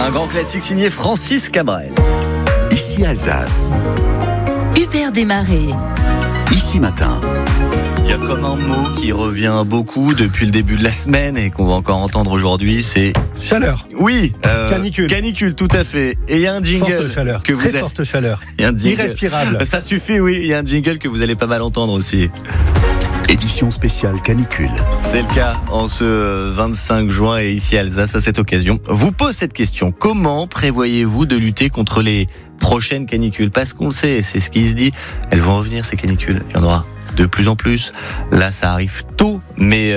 Un grand classique signé Francis Cabrel. Ici Alsace. Hubert Desmarais. Ici Matin. Il y a comme un mot qui revient beaucoup depuis le début de la semaine et qu'on va encore entendre aujourd'hui, c'est... Chaleur. Oui, Canicule. Canicule, tout à fait. Et il y a un jingle... Forte chaleur, que vous très avez... forte chaleur. Il y a un jingle... Irrespirable. Ça suffit, oui. Il y a un jingle que vous allez pas mal entendre aussi. Édition spéciale canicule. C'est le cas en ce 25 juin et ici à Alsace, à cette occasion, vous pose cette question. Comment prévoyez-vous de lutter contre les prochaines canicules? Parce qu'on le sait, c'est ce qui se dit. Elles vont revenir, ces canicules. Il y en aura de plus en plus. Là, ça arrive tôt, mais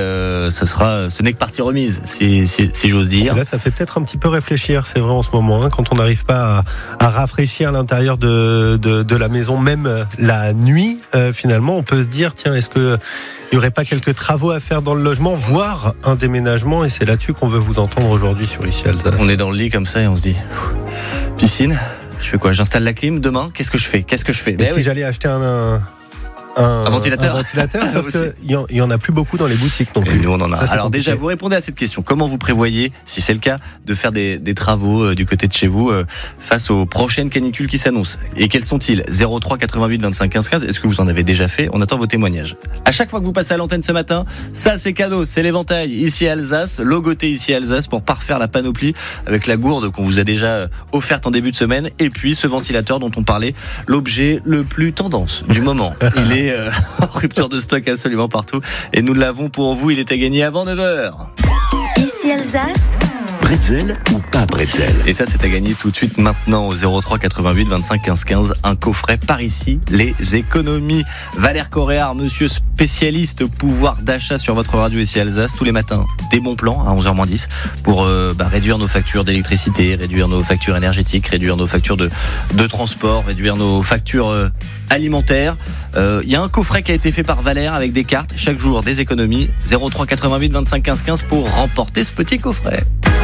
ce n'est que partie remise, si j'ose dire. Et là, ça fait peut-être un petit peu réfléchir, c'est vrai en ce moment, quand on n'arrive pas à rafraîchir l'intérieur de la maison, même la nuit, finalement, on peut se dire, tiens, est-ce que il n'y aurait pas quelques travaux à faire dans le logement, voire un déménagement, et c'est là-dessus qu'on veut vous entendre aujourd'hui sur Ici Alsace. On est dans le lit comme ça et on se dit, piscine, je fais quoi? J'installe la clim demain? Qu'est-ce que je fais? Et si j'allais acheter un ventilateur, sauf qu'il y en a plus beaucoup dans les boutiques non plus. Et nous on en a. Ça, alors compliqué. déjà, vous répondez à cette question. Comment vous prévoyez, si c'est le cas, de faire des travaux du côté de chez vous face aux prochaines canicules qui s'annoncent? Et quels sont-ils? 03 88 25 15 15. Est-ce que vous en avez déjà fait? On attend vos témoignages. À chaque fois que vous passez à l'antenne ce matin, ça c'est cadeau, c'est l'éventail ici à Alsace, logoté ici à Alsace pour parfaire la panoplie avec la gourde qu'on vous a déjà offerte en début de semaine et puis ce ventilateur dont on parlait, l'objet le plus tendance du moment. Il est en rupture de stock absolument partout et nous l'avons pour vous, il est à gagner avant 9h. Ici Alsace. Bretzel ou pas bretzel? Et ça c'est à gagner tout de suite maintenant au 03 88 25 15 15, un coffret par ici, les économies. Valère Coréard, monsieur spécialiste pouvoir d'achat sur votre radio ici Alsace, tous les matins, des bons plans à 11h-10 pour réduire nos factures d'électricité, réduire nos factures énergétiques, réduire nos factures de transport, réduire nos factures alimentaires. Il y a un coffret qui a été fait par Valère avec des cartes, chaque jour des économies. 03 88 25 15 15 pour remporter ce petit coffret.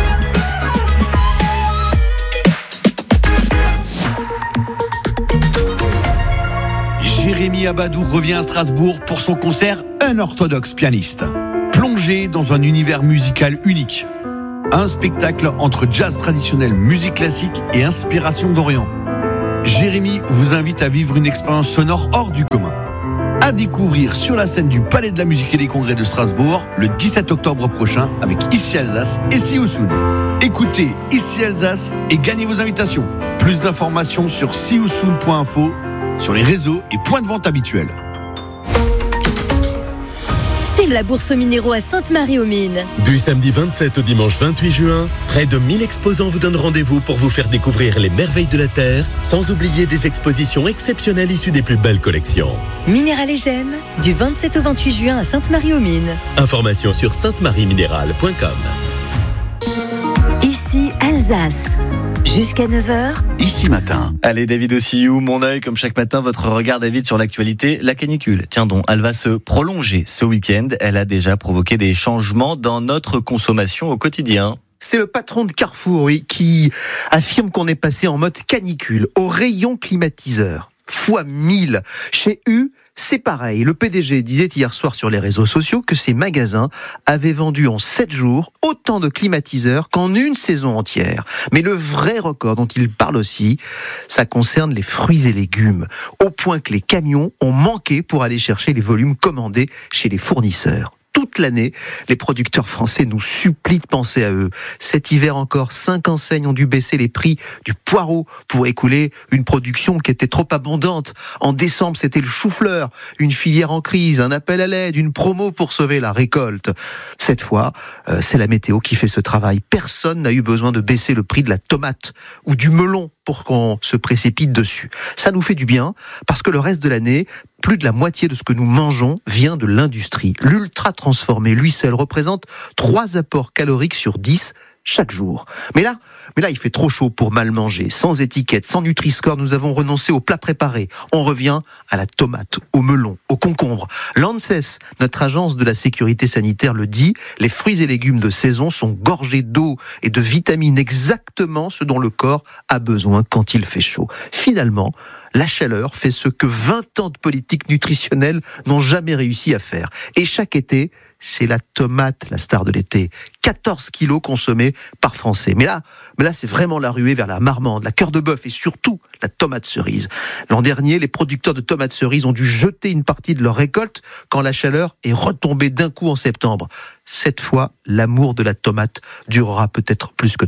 Jérémy Abadou revient à Strasbourg pour son concert Un orthodoxe pianiste. Plongé dans un univers musical unique. Un spectacle entre jazz traditionnel, musique classique et inspiration d'Orient. Jérémy vous invite à vivre une expérience sonore hors du commun. À découvrir sur la scène du Palais de la Musique et des Congrès de Strasbourg le 17 octobre prochain avec Ici Alsace et Sioussoun. Écoutez Ici Alsace et gagnez vos invitations. Plus d'informations sur sioussoun.info, sur les réseaux et points de vente habituels. C'est la bourse aux minéraux à Sainte-Marie-aux-Mines. Du samedi 27 au dimanche 28 juin, près de 1000 exposants vous donnent rendez-vous pour vous faire découvrir les merveilles de la Terre, sans oublier des expositions exceptionnelles issues des plus belles collections. Minéral et Gemmes, du 27 au 28 juin à Sainte-Marie-aux-Mines. Informations sur saintemarieminéral.com. Ici Alsace. Jusqu'à 9h. Ici Matin. Allez David Ossillou, mon œil comme chaque matin, votre regard David sur l'actualité, la canicule. Tiens donc, elle va se prolonger ce week-end, elle a déjà provoqué des changements dans notre consommation au quotidien. C'est le patron de Carrefour, oui, qui affirme qu'on est passé en mode canicule, au rayon climatiseur, fois 1000. Chez U, c'est pareil. Le PDG disait hier soir sur les réseaux sociaux que ses magasins avaient vendu en 7 jours autant de climatiseurs qu'en une saison entière. Mais le vrai record dont il parle aussi, ça concerne les fruits et légumes, au point que les camions ont manqué pour aller chercher les volumes commandés chez les fournisseurs. Toute l'année, les producteurs français nous supplient de penser à eux. Cet hiver encore, 5 enseignes ont dû baisser les prix du poireau pour écouler une production qui était trop abondante. En décembre, c'était le chou-fleur, une filière en crise, un appel à l'aide, une promo pour sauver la récolte. Cette fois, c'est la météo qui fait ce travail. Personne n'a eu besoin de baisser le prix de la tomate ou du melon pour qu'on se précipite dessus. Ça nous fait du bien, parce que le reste de l'année, plus de la moitié de ce que nous mangeons vient de l'industrie. L'ultra transformé, lui seul, représente 3 apports caloriques sur 10 chaque jour. Mais là, il fait trop chaud pour mal manger. Sans étiquette, sans Nutri-Score, nous avons renoncé aux plats préparés. On revient à la tomate, au melon, au concombre. L'ANSES, notre agence de la sécurité sanitaire, le dit, les fruits et légumes de saison sont gorgés d'eau et de vitamines, exactement ce dont le corps a besoin quand il fait chaud. Finalement, la chaleur fait ce que 20 ans de politique nutritionnelle n'ont jamais réussi à faire. Et chaque été, c'est la tomate, la star de l'été. 14 kilos consommés par Français. Mais là, c'est vraiment la ruée vers la marmande, la cœur de bœuf et surtout la tomate cerise. L'an dernier, les producteurs de tomates cerises ont dû jeter une partie de leur récolte quand la chaleur est retombée d'un coup en septembre. Cette fois, l'amour de la tomate durera peut-être plus que